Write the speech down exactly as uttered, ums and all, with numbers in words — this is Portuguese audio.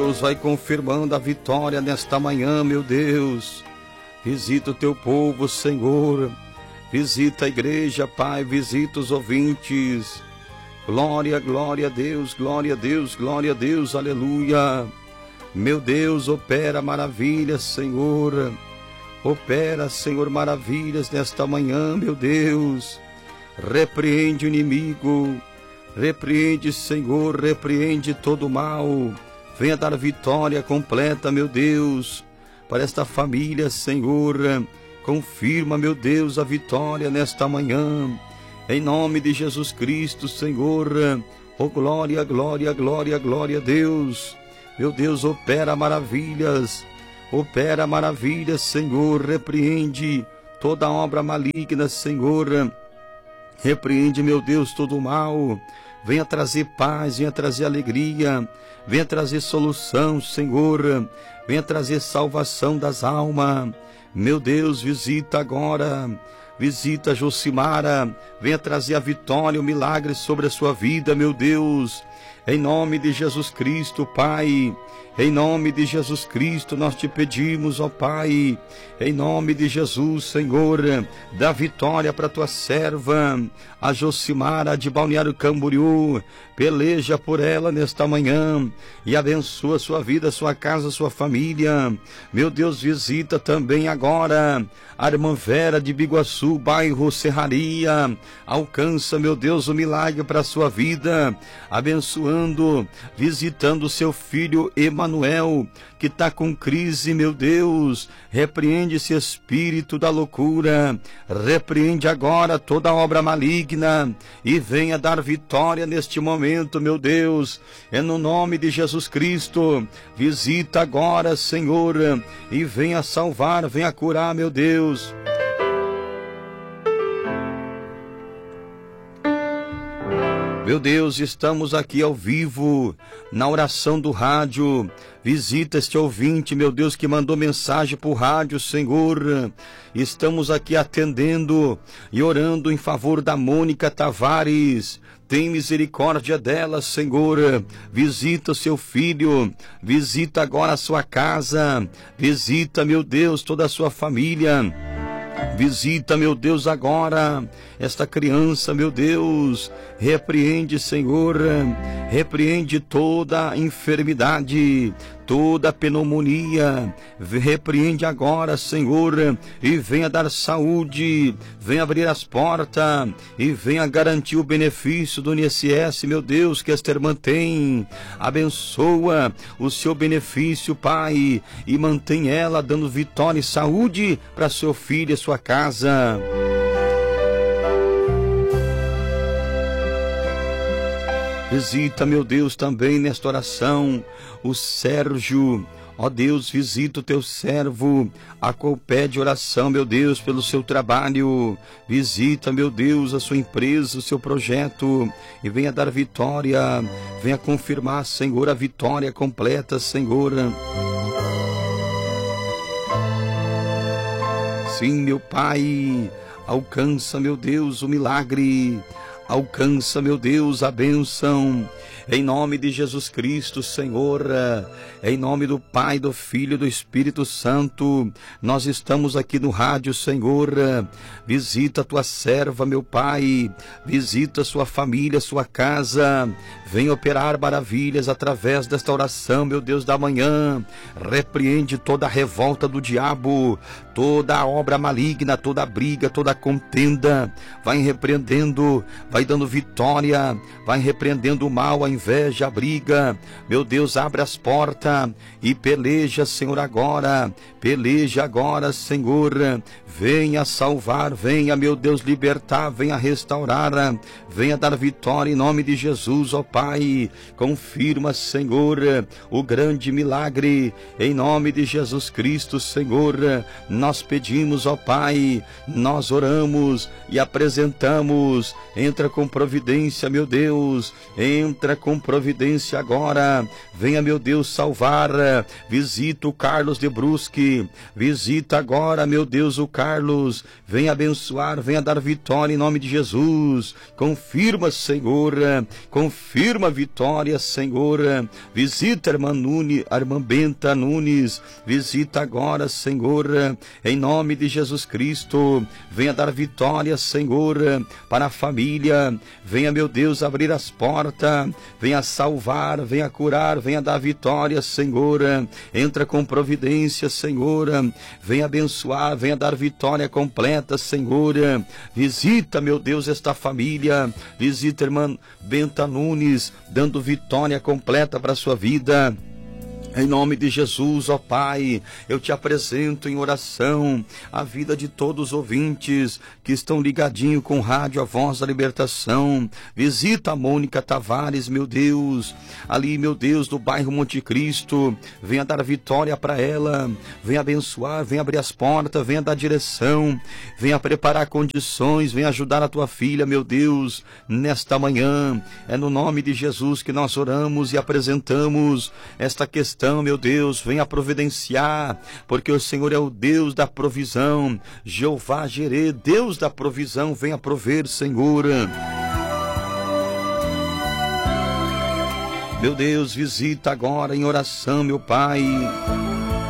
Deus vai confirmando a vitória nesta manhã, meu Deus. Visita o teu povo, Senhor. Visita a igreja, Pai. Visita os ouvintes. Glória, glória a Deus, glória a Deus, glória a Deus, aleluia. Meu Deus, opera maravilhas, Senhor. Opera, Senhor, maravilhas nesta manhã, meu Deus. Repreende o inimigo. Repreende, Senhor, repreende todo o mal. Venha dar vitória completa, meu Deus, para esta família, Senhor. Confirma, meu Deus, a vitória nesta manhã. Em nome de Jesus Cristo, Senhor. Oh, glória, glória, glória, glória a Deus. Meu Deus, opera maravilhas. Opera maravilhas, Senhor. Repreende toda obra maligna, Senhor. Repreende, meu Deus, todo o mal. Venha trazer paz, venha trazer alegria, venha trazer solução, Senhor. Venha trazer salvação das almas. Meu Deus, visita agora. Visita Josimara. Venha trazer a vitória, o milagre sobre a sua vida, meu Deus. Em nome de Jesus Cristo, Pai. Em nome de Jesus Cristo, nós te pedimos, ó Pai. Em nome de Jesus, Senhor, dá vitória para tua serva, a Josimara de Balneário Camboriú. Peleja por ela nesta manhã e abençoa sua vida, sua casa, sua família. Meu Deus, visita também agora a irmã Vera de Biguaçu, bairro Serraria. Alcança, meu Deus, o milagre para a sua vida, abençoando, visitando seu filho Emanuel, que está com crise, meu Deus. Repreende esse espírito da loucura, repreende agora toda obra maligna e venha dar vitória neste momento, meu Deus. É no nome de Jesus Cristo. Visita agora, Senhor, e venha salvar, venha curar, meu Deus. Meu Deus, estamos aqui ao vivo, na oração do rádio. Visita este ouvinte, meu Deus, que mandou mensagem por rádio, Senhor. Estamos aqui atendendo e orando em favor da Mônica Tavares. Tem misericórdia dela, Senhor. Visita o seu filho, visita agora a sua casa. Visita, meu Deus, toda a sua família. Visita, meu Deus, agora esta criança, meu Deus. Repreende, Senhor, repreende toda enfermidade, toda pneumonia. Repreende agora, Senhor, e venha dar saúde, venha abrir as portas e venha garantir o benefício do I N S S, meu Deus, que esta irmã tem. Abençoa o seu benefício, Pai, e mantém ela dando vitória e saúde para seu filho e sua casa. Visita, meu Deus, também nesta oração o Sérgio. Ó Deus, visita o teu servo, a qual pede oração, meu Deus, pelo seu trabalho. Visita, meu Deus, a sua empresa, o seu projeto, e venha dar vitória, venha confirmar, Senhor, a vitória completa, Senhor. Sim, meu Pai, alcança, meu Deus, o milagre. Alcança, meu Deus, a bênção. Em nome de Jesus Cristo, Senhor, em nome do Pai, do Filho e do Espírito Santo, nós estamos aqui no rádio, Senhor. Visita a tua serva, meu Pai, visita a sua família, sua casa. Vem operar maravilhas através desta oração, meu Deus, da manhã. Repreende toda a revolta do diabo, toda a obra maligna, toda a briga, toda a contenda. Vai repreendendo, vai dando vitória, vai repreendendo o mal, a inveja, a briga. Meu Deus, abre as portas e peleja, Senhor, agora. Peleja agora, Senhor. Venha salvar, venha, meu Deus, libertar, venha restaurar, venha dar vitória em nome de Jesus, ó Pai. Confirma, Senhor, o grande milagre em nome de Jesus Cristo, Senhor. Nós pedimos, ó Pai, nós oramos e apresentamos. Entra com providência, meu Deus, entra com providência agora. Venha, meu Deus, salvar. Visita o Carlos de Brusque, visita agora, meu Deus, o Carlos Carlos, venha abençoar, venha dar vitória em nome de Jesus. Confirma, Senhor, confirma a vitória, Senhor. Visita a irmã Nunes, a irmã Benta Nunes, visita agora, Senhor, em nome de Jesus Cristo. Venha dar vitória, Senhor, para a família. Venha, meu Deus, abrir as portas, venha salvar, venha curar, venha dar vitória, Senhor. Entra com providência, Senhor. Venha abençoar, venha dar vitória completa, Senhor. Visita, meu Deus, esta família. Visita a irmã Benta Nunes, dando vitória completa para a sua vida. Em nome de Jesus, ó Pai, eu te apresento em oração a vida de todos os ouvintes que estão ligadinhos com o rádio A Voz da Libertação. Visita a Mônica Tavares, meu Deus, ali, meu Deus, do bairro Monte Cristo. Venha dar vitória para ela, venha abençoar, venha abrir as portas, venha dar direção, venha preparar condições, venha ajudar a tua filha, meu Deus, nesta manhã. É no nome de Jesus que nós oramos e apresentamos esta questão. Então, meu Deus, venha providenciar, porque o Senhor é o Deus da provisão. Jeová Jireh, Deus da provisão, venha prover, Senhor. Meu Deus, visita agora em oração, meu Pai.